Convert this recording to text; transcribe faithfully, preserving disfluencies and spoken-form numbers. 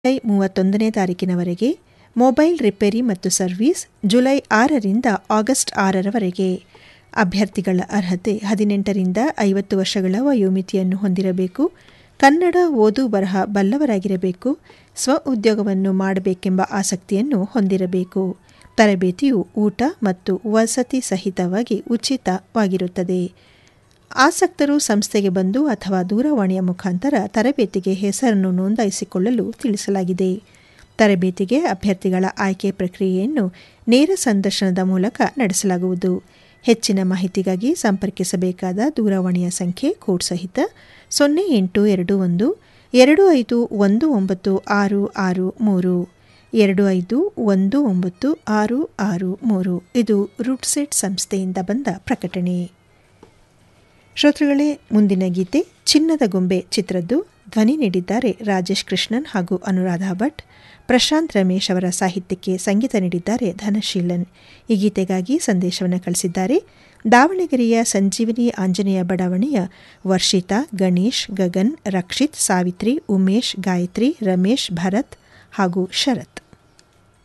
July ಮೂವತ್ತೊಂದನೇ ತಾರೀಕಿನವರೆಗೆ, mobile repair ಮತ್ತು service July ಆರರಿಂದ ಆಗಸ್ಟ್ ಆರರವರೆಗೆ. ಅಭ್ಯರ್ಥಿಗಳ ಅರ್ಹತೆ ಹದಿನೆಂಟರಿಂದ ಐವತ್ತು ವರ್ಷಗಳ ವಯೋಮಿತಿಯನ್ನು ಹೊಂದಿರಬೇಕು. ಕನ್ನಡ ಓದು ಬರಹ ಬಲ್ಲವರಾಗಿರಬೇಕು. ಸ್ವ ಉದ್ಯೋಗವನ್ನು ಮಾಡಬೇಕೆಂಬ ಆಸಕ್ತಿಯನ್ನು ಹೊಂದಿರಬೇಕು. ತರಬೇತಿಯು ಊಟ ಮತ್ತು ವಸತಿ ಸಹಿತವಾಗಿ ಉಚಿತವಾಗಿರುತ್ತದೆ. ಆಸಕ್ತರು ಸಂಸ್ಥೆಗೆ ಬಂದು ಅಥವಾ ದೂರವಾಣಿಯ ಮುಖಾಂತರ ತರಬೇತಿಗೆ ಹೆಸರನ್ನು ನೋಂದಾಯಿಸಿಕೊಳ್ಳಲು ತಿಳಿಸಲಾಗಿದೆ. ತರಬೇತಿಗೆ ಅಭ್ಯರ್ಥಿಗಳ ಆಯ್ಕೆ ಪ್ರಕ್ರಿಯೆಯನ್ನು ನೇರ ಸಂದರ್ಶನದ ಮೂಲಕ ನಡೆಸಲಾಗುವುದು. ಹೆಚ್ಚಿನ ಮಾಹಿತಿಗಾಗಿ ಸಂಪರ್ಕಿಸಬೇಕಾದ ದೂರವಾಣಿಯ ಸಂಖ್ಯೆ ಕೋಡ್ ಸಹಿತ ಸೊನ್ನೆ ಎಂಟು ಎರಡು ಒಂದು ಎರಡು ಐದು ಒಂದು ಒಂಬತ್ತು ಆರು ಆರು ಮೂರು ಎರಡು ಐದು ಒಂದು ಒಂಬತ್ತು ಆರು ಆರು ಮೂರು. ಇದು ರೂಟ್ಸೆಟ್ ಸಂಸ್ಥೆಯಿಂದ ಬಂದ ಪ್ರಕಟಣೆ. ಶ್ರೋತೃಗಳೇ, ಮುಂದಿನ ಗೀತೆ ಚಿನ್ನದ ಗೊಂಬೆ ಚಿತ್ರದ್ದು. ಧ್ವನಿ ನೀಡಿದ್ದಾರೆ ರಾಜೇಶ್ ಕೃಷ್ಣನ್ ಹಾಗೂ ಅನುರಾಧ ಭಟ್. ಪ್ರಶಾಂತ್ ರಮೇಶ್ ಅವರ ಸಾಹಿತ್ಯಕ್ಕೆ ಸಂಗೀತ ನೀಡಿದ್ದಾರೆ ಧನಶೀಲನ್. ಈ ಗೀತೆಗಾಗಿ ಸಂದೇಶವನ್ನು ಕಳಿಸಿದ್ದಾರೆ ದಾವಣಗೆರೆಯ ಸಂಜೀವಿನಿ ಆಂಜನೇಯ ಬಡಾವಣೆಯ ವರ್ಷಿತಾ, ಗಣೇಶ್, ಗಗನ್, ರಕ್ಷಿತ್, ಸಾವಿತ್ರಿ, ಉಮೇಶ್, ಗಾಯತ್ರಿ, ರಮೇಶ್, ಭರತ್ ಹಾಗೂ ಶರತ್.